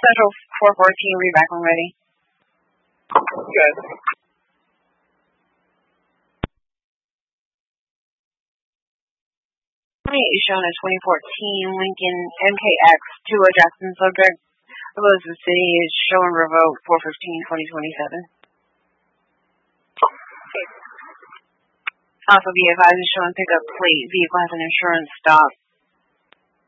Central 414, read back when ready. Okay. Is shown as 2014 Lincoln MKX to a Jackson subject. Elizabeth City is showing revoked 4/15/2027. Also be advised is showing pickup plate, vehicle has an insurance stop